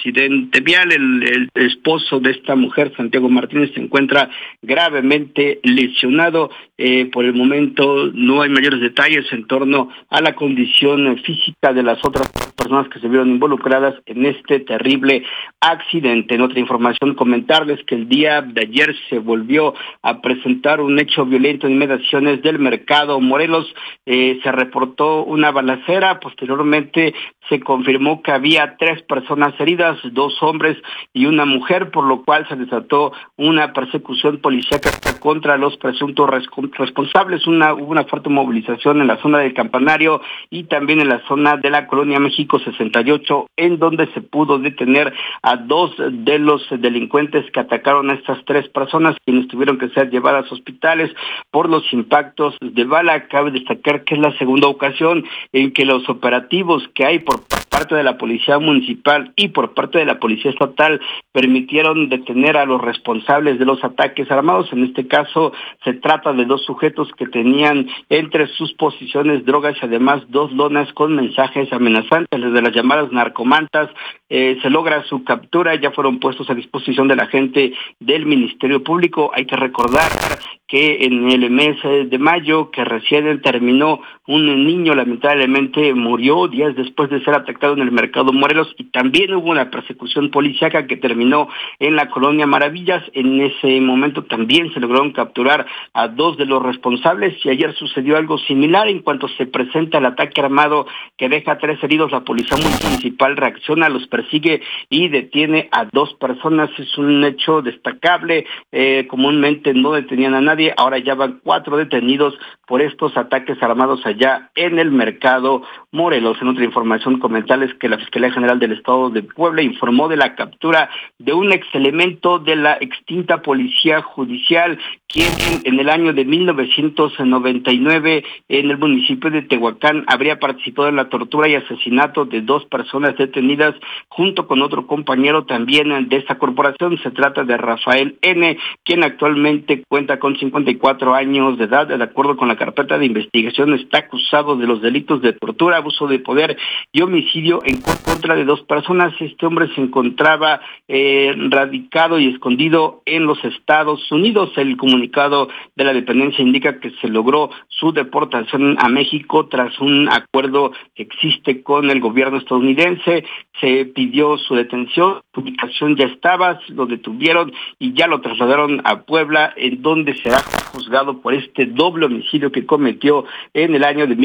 accidente vial. El esposo de esta mujer, Santiago Martínez, se encuentra gravemente lesionado. Por el momento no hay mayores detalles en torno a la condición física de las otras personas que se vieron involucradas en este terrible accidente. En otra información, comentarles que el día de ayer se volvió a presentar un hecho violento en inmediaciones del mercado Morelos. Se reportó una balacera. Posteriormente se confirmó que había 3 personas heridas, 2 hombres y una mujer, por lo cual se desató una persecución policíaca contra los presuntos responsables. Hubo una fuerte movilización en la zona del Campanario y también en la zona de la Colonia México 68, en donde se pudo detener a 2 de los delincuentes que atacaron a estas 3 personas, quienes tuvieron que ser llevadas a hospitales por los impactos de bala. Cabe destacar que es la segunda ocasión en que los operativos que hay por parte de la Policía Municipal y por parte de la Policía Estatal permitieron detener a los responsables de los ataques armados. En este caso se trata de 2 sujetos que tenían entre sus posiciones drogas y además 2 lonas con mensajes amenazantes, desde las llamadas narcomantas. Se logra su captura, ya fueron puestos a disposición de la gente del Ministerio Público. Hay que recordar que en el mes de mayo, que recién terminó, un niño lamentablemente murió días después de ser atacado en el mercado Morelos, y también hubo una persecución policíaca que terminó en la Colonia Maravillas. En ese momento también se lograron capturar a 2 de los responsables, y ayer sucedió algo similar. En cuanto se presenta el ataque armado que deja 3 heridos, la Policía Municipal reacciona, los persigue y detiene a 2 personas. Es un hecho destacable. Comúnmente no detenían a nadie, ahora ya van 4 detenidos por estos ataques armados allá en el mercado Morelos. En otra información, comentarles que la Fiscalía General del Estado de Puebla informó de la captura de un exelemento de la extinta Policía Judicial, quien en el año de 1999 en el municipio de Tehuacán habría participado en la tortura y asesinato de 2 personas detenidas junto con otro compañero también de esta corporación. Se trata de Rafael N., quien actualmente cuenta con 54 años de edad. De acuerdo con la carpeta de investigación, está acusado de los delitos de tortura, abuso de poder y homicidio en contra de 2 personas. Este hombre se encontraba radicado y escondido en los Estados Unidos. El comunicado de la dependencia indica que se logró su deportación a México tras un acuerdo que existe con el gobierno estadounidense. Se pidió su detención, su ubicación ya estaba, lo detuvieron y ya lo trasladaron a Puebla, en donde será juzgado por este doble homicidio que cometió en el año de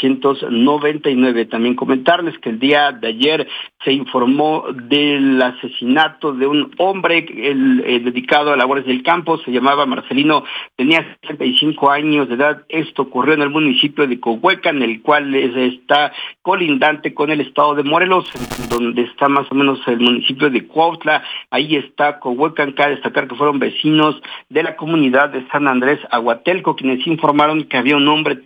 1999. También comentarles que el día de ayer se informó del asesinato de un hombre dedicado a labores del campo. Se llamaba Marcelino, tenía 65 años de edad. Esto ocurrió en el municipio de Cohuecan, el cual está colindante con el estado de Morelos, donde está más o menos el municipio de Cuautla. Ahí está Cohuecan. Cabe destacar que fueron vecinos de la comunidad de San Andrés Aguatelco quienes informaron que había un hombre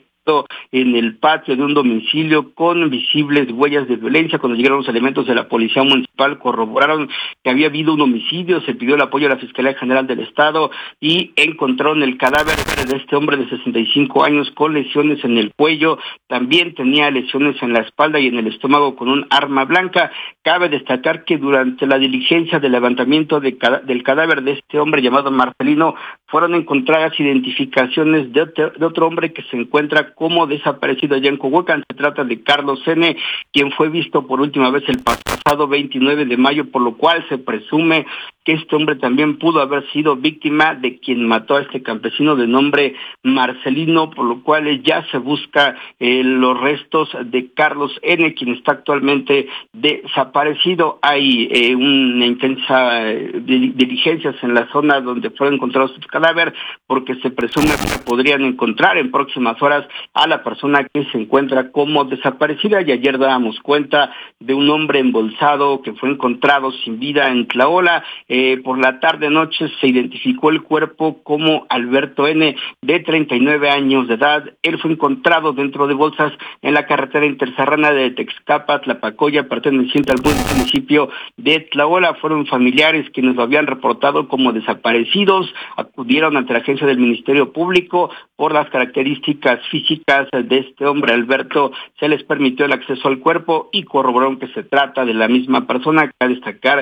en el patio de un domicilio con visibles huellas de violencia. Cuando llegaron los elementos de la Policía Municipal, corroboraron que había habido un homicidio. Se pidió el apoyo a la Fiscalía General del Estado y encontraron el cadáver de este hombre de 65 años con lesiones en el cuello. También tenía lesiones en la espalda y en el estómago con un arma blanca. Cabe destacar que durante la diligencia de levantamiento del cadáver de este hombre llamado Marcelino, fueron encontradas identificaciones de otro hombre que se encuentra como desaparecido allá en Cohuecan. Se trata de Carlos N., quien fue visto por última vez el pasado 29 de mayo, por lo cual se presume que este hombre también pudo haber sido víctima de quien mató a este campesino de nombre Marcelino, por lo cual ya se busca los restos de Carlos N., quien está actualmente desaparecido. Hay una intensa diligencias en la zona donde fue encontrado su cadáver, porque se presume que podrían encontrar en próximas horas a la persona que se encuentra como desaparecida. Y ayer dábamos cuenta de un hombre embolsado que fue encontrado sin vida en Tlaola. Por la tarde-noche se identificó el cuerpo como Alberto N., de 39 años de edad. Él fue encontrado dentro de bolsas en la carretera interserrana de Texcapa, Tlapacoya, perteneciente al municipio de Tlaola. Fueron familiares quienes lo habían reportado como desaparecidos. Acudieron ante la agencia del Ministerio Público. Por las características físicas de este hombre, Alberto, se les permitió el acceso al cuerpo y corroboraron que se trata de la misma persona. Cabe destacar